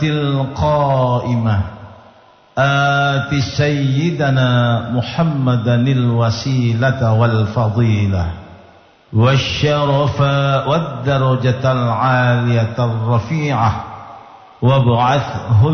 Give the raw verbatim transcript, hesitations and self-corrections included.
القائمة آت سيدنا محمدا الوسيلة والفضيلة والشرف والدرجة العالية الرفيعة وابعثه